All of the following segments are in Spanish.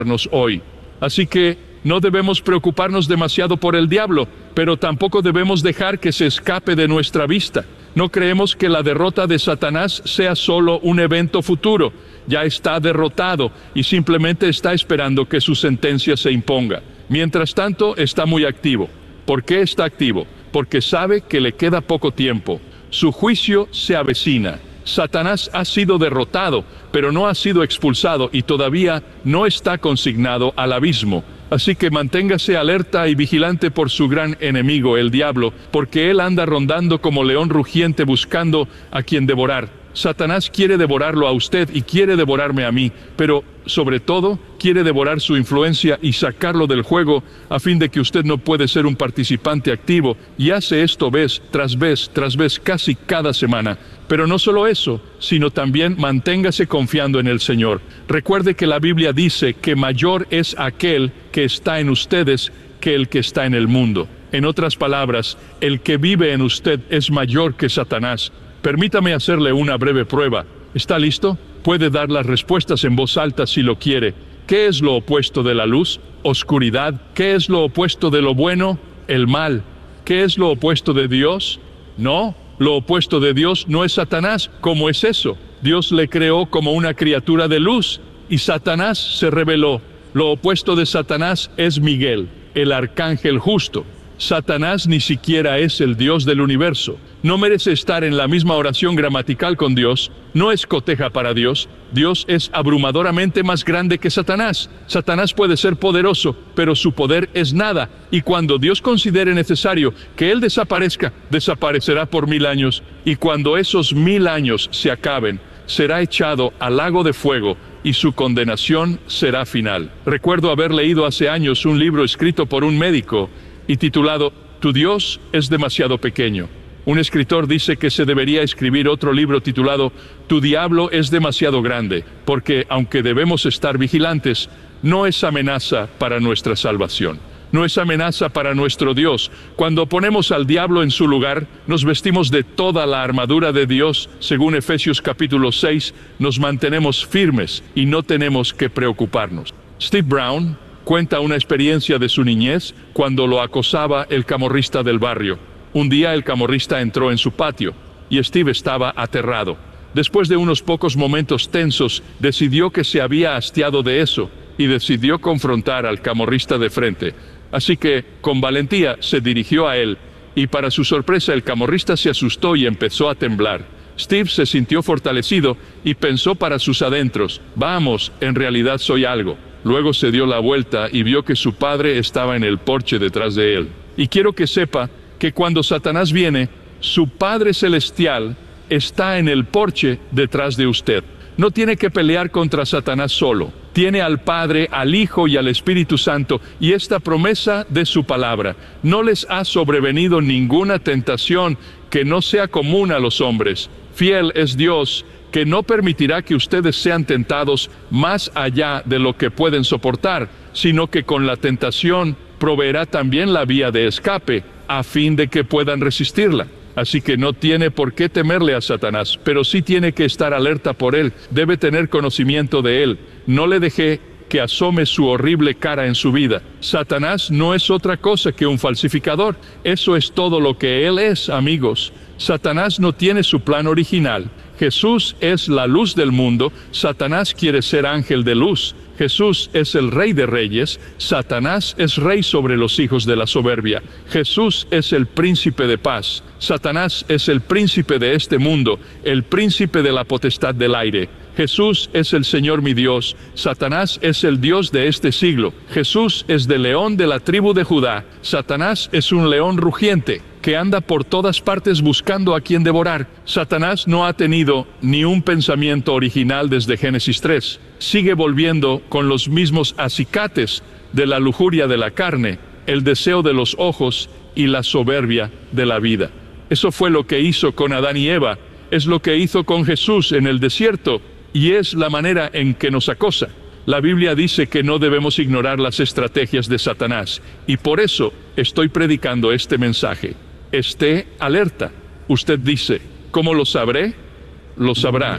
hoy. Así que no debemos preocuparnos demasiado por el diablo, pero tampoco debemos dejar que se escape de nuestra vista. No creemos que la derrota de Satanás sea solo un evento futuro. Ya está derrotado y simplemente está esperando que su sentencia se imponga. Mientras tanto, está muy activo. ¿Por qué está activo? Porque sabe que le queda poco tiempo. Su juicio se avecina. Satanás ha sido derrotado, pero no ha sido expulsado y todavía no está consignado al abismo. Así que manténgase alerta y vigilante por su gran enemigo, el diablo, porque él anda rondando como león rugiente buscando a quien devorar. Satanás quiere devorarlo a usted y quiere devorarme a mí, pero sobre todo quiere devorar su influencia y sacarlo del juego a fin de que usted no puede ser un participante activo, y hace esto vez tras vez tras vez casi cada semana. Pero no solo eso, sino también manténgase confiando en el Señor. Recuerde que la Biblia dice que mayor es aquel que está en ustedes que el que está en el mundo. En otras palabras, el que vive en usted es mayor que Satanás. Permítame hacerle una breve prueba. ¿Está listo? Puede dar las respuestas en voz alta si lo quiere. ¿Qué es lo opuesto de la luz? Oscuridad. ¿Qué es lo opuesto de lo bueno? El mal. ¿Qué es lo opuesto de Dios? No, lo opuesto de Dios no es Satanás. ¿Cómo es eso? Dios le creó como una criatura de luz y Satanás se rebeló. Lo opuesto de Satanás es Miguel, el arcángel justo. Satanás ni siquiera es el Dios del universo. No merece estar en la misma oración gramatical con Dios. No es coteja para Dios. Dios es abrumadoramente más grande que Satanás. Satanás puede ser poderoso, pero su poder es nada. Y cuando Dios considere necesario que él desaparezca, desaparecerá por 1000 años. Y cuando esos 1000 años se acaben, será echado al lago de fuego y su condenación será final. Recuerdo haber leído hace años un libro escrito por un médico y titulado «Tu Dios es demasiado pequeño». Un escritor dice que se debería escribir otro libro titulado «Tu diablo es demasiado grande», porque aunque debemos estar vigilantes, no es amenaza para nuestra salvación. No es amenaza para nuestro Dios. Cuando ponemos al diablo en su lugar, nos vestimos de toda la armadura de Dios. Según Efesios capítulo 6, nos mantenemos firmes y no tenemos que preocuparnos. Steve Brown cuenta una experiencia de su niñez cuando lo acosaba el camorrista del barrio. Un día el camorrista entró en su patio y Steve estaba aterrado. Después de unos pocos momentos tensos, decidió que se había hastiado de eso y decidió confrontar al camorrista de frente. Así que, con valentía, se dirigió a él y para su sorpresa el camorrista se asustó y empezó a temblar. Steve se sintió fortalecido y pensó para sus adentros: «Vamos, en realidad soy algo». Luego se dio la vuelta y vio que su padre estaba en el porche detrás de él. Y quiero que sepa que cuando Satanás viene, su Padre Celestial está en el porche detrás de usted. No tiene que pelear contra Satanás solo. Tiene al Padre, al Hijo y al Espíritu Santo y esta promesa de su palabra. No les ha sobrevenido ninguna tentación que no sea común a los hombres. Fiel es Dios, que no permitirá que ustedes sean tentados más allá de lo que pueden soportar, sino que con la tentación proveerá también la vía de escape, a fin de que puedan resistirla. Así que no tiene por qué temerle a Satanás, pero sí tiene que estar alerta por él, debe tener conocimiento de él. No le deje que asome su horrible cara en su vida. Satanás no es otra cosa que un falsificador. Eso es todo lo que él es, amigos. Satanás no tiene su plan original. Jesús es la luz del mundo, Satanás quiere ser ángel de luz. Jesús es el Rey de Reyes, Satanás es rey sobre los hijos de la soberbia. Jesús es el príncipe de paz, Satanás es el príncipe de este mundo, el príncipe de la potestad del aire. Jesús es el Señor mi Dios, Satanás es el Dios de este siglo. Jesús es del león de la tribu de Judá, Satanás es un león rugiente que anda por todas partes buscando a quien devorar. Satanás no ha tenido ni un pensamiento original desde Génesis 3. Sigue volviendo con los mismos acicates de la lujuria de la carne, el deseo de los ojos y la soberbia de la vida. Eso fue lo que hizo con Adán y Eva, es lo que hizo con Jesús en el desierto y es la manera en que nos acosa. La Biblia dice que no debemos ignorar las estrategias de Satanás y por eso estoy predicando este mensaje. Esté alerta. Usted dice, ¿cómo lo sabré? Lo sabrá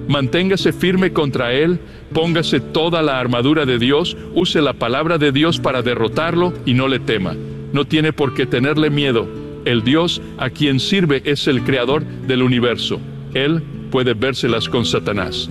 Manténgase firme contra él, póngase toda la armadura de Dios, use la palabra de Dios para derrotarlo y no le tema. No tiene por qué tenerle miedo. El Dios a quien sirve es el creador del universo. Él puede vérselas con Satanás.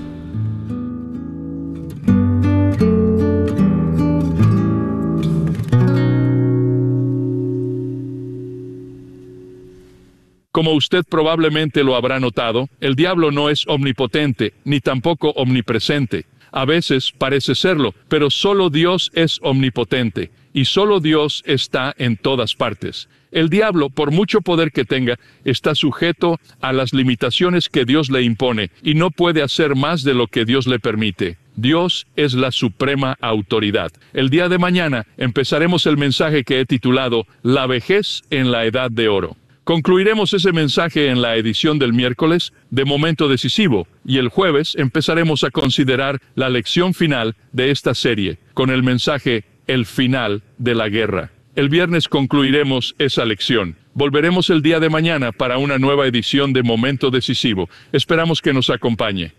Como usted probablemente lo habrá notado, el diablo no es omnipotente, ni tampoco omnipresente. A veces parece serlo, pero solo Dios es omnipotente, y solo Dios está en todas partes. El diablo, por mucho poder que tenga, está sujeto a las limitaciones que Dios le impone, y no puede hacer más de lo que Dios le permite. Dios es la suprema autoridad. El día de mañana empezaremos el mensaje que he titulado La vejez en la edad de oro. Concluiremos ese mensaje en la edición del miércoles de Momento Decisivo, y el jueves empezaremos a considerar la lección final de esta serie, con el mensaje El final de la guerra. El viernes concluiremos esa lección. Volveremos el día de mañana para una nueva edición de Momento Decisivo. Esperamos que nos acompañe.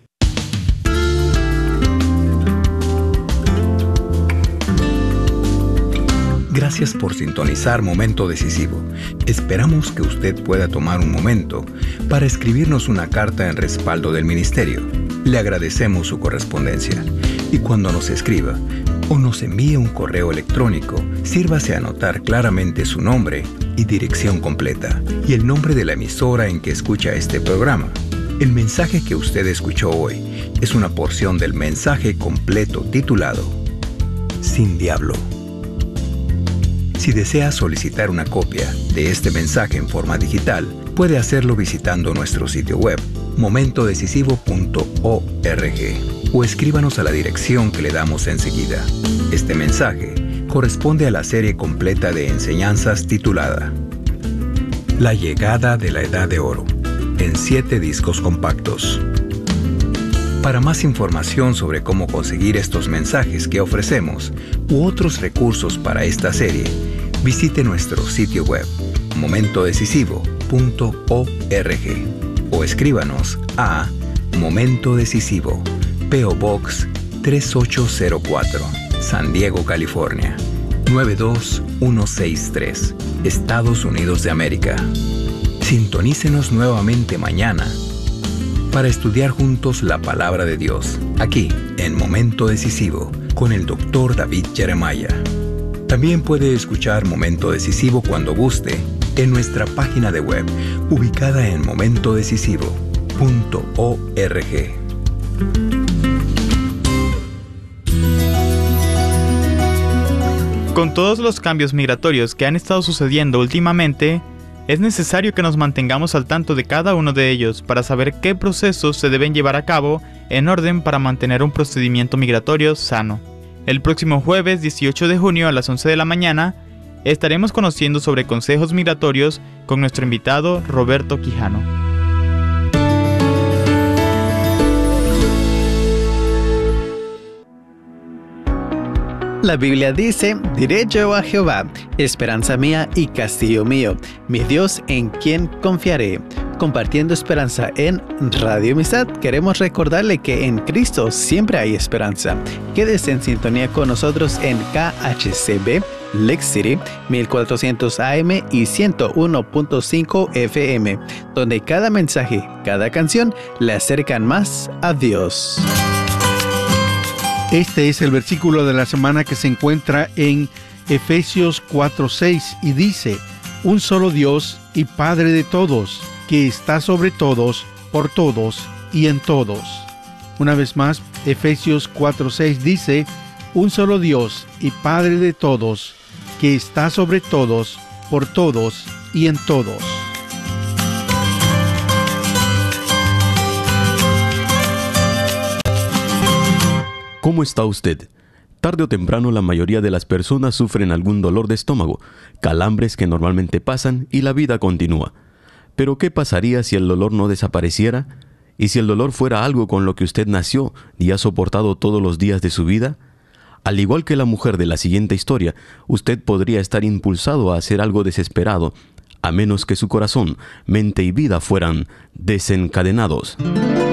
Gracias por sintonizar Momento Decisivo. Esperamos que usted pueda tomar un momento para escribirnos una carta en respaldo del ministerio. Le agradecemos su correspondencia. Y cuando nos escriba o nos envíe un correo electrónico, sírvase a anotar claramente su nombre y dirección completa, y el nombre de la emisora en que escucha este programa. El mensaje que usted escuchó hoy es una porción del mensaje completo titulado Sin Diablo. Si desea solicitar una copia de este mensaje en forma digital, puede hacerlo visitando nuestro sitio web, momentodecisivo.org, o escríbanos a la dirección que le damos enseguida. Este mensaje corresponde a la serie completa de enseñanzas titulada La llegada de la Edad de Oro, en 7 discos compactos. Para más información sobre cómo conseguir estos mensajes que ofrecemos u otros recursos para esta serie, visite nuestro sitio web momentodecisivo.org o escríbanos a Momento Decisivo, P.O. Box 3804, San Diego, California 92163, Estados Unidos de América. Sintonícenos nuevamente mañana para estudiar juntos la palabra de Dios, aquí en Momento Decisivo, con el Dr. David Jeremiah. También puede escuchar Momento Decisivo cuando guste en nuestra página de web, ubicada en momentodecisivo.org. Con todos los cambios migratorios que han estado sucediendo últimamente, es necesario que nos mantengamos al tanto de cada uno de ellos para saber qué procesos se deben llevar a cabo en orden para mantener un procedimiento migratorio sano. El próximo jueves 18 de junio a las 11 de la mañana estaremos conociendo sobre consejos migratorios con nuestro invitado Roberto Quijano. La Biblia dice, diré yo a Jehová, esperanza mía y castillo mío, mi Dios en quien confiaré. Compartiendo esperanza en Radio Amistad, queremos recordarle que en Cristo siempre hay esperanza. Quédese en sintonía con nosotros en KHCB, Lake City, 1400 AM y 101.5 FM, donde cada mensaje, cada canción le acercan más a Dios. Este es el versículo de la semana que se encuentra en Efesios 4:6 y dice: un solo Dios y Padre de todos, que está sobre todos, por todos y en todos. Una vez más, Efesios 4:6 dice: un solo Dios y Padre de todos, que está sobre todos, por todos y en todos. ¿Cómo está usted? Tarde o temprano la mayoría de las personas sufren algún dolor de estómago, calambres que normalmente pasan y la vida continúa. Pero ¿qué pasaría si el dolor no desapareciera? ¿Y si el dolor fuera algo con lo que usted nació y ha soportado todos los días de su vida? Al igual que la mujer de la siguiente historia, usted podría estar impulsado a hacer algo desesperado, a menos que su corazón, mente y vida fueran desencadenados.